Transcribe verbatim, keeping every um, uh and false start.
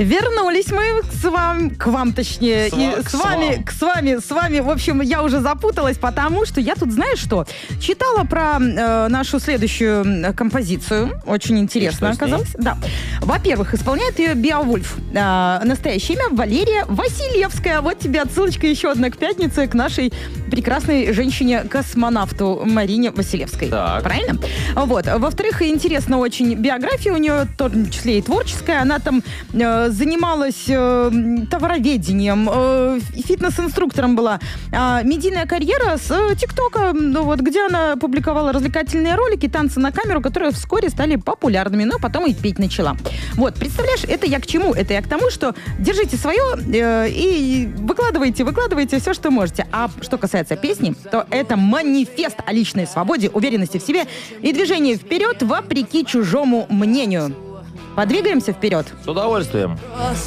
Вернулись мы с вами, к вам точнее, С и ва- с к вами, вам. к с вами, с вами, в общем, я уже запуталась, потому что я тут, знаешь что, читала про э, нашу следующую м, композицию, очень интересно И что с ней? оказалось. Да. Во-первых, исполняет ее Беовульф. Э, настоящее имя Валерия Василевская. Вот тебе отсылочка еще одна к пятнице, к нашей прекрасной женщине-космонавту Марине Василевской. Так. Правильно? Вот. Во-вторых, интересно очень биография у нее, в том числе и творческая. Она там э, занималась э, товароведением, э, фитнес-инструктором была. А медийная карьера с э, ТикТока, ну, вот, где она публиковала развлекательные ролики, танцы на камеру, которые вскоре стали популярными, но потом и петь начала. Вот, представляешь, это я к чему? Это я к тому, что держите свое э, и выкладывайте, выкладывайте все, что можете. А что касается песни, то это манифест о личной свободе, уверенности в себе и движении вперед вопреки чужому мнению. Подвигаемся вперед. С удовольствием.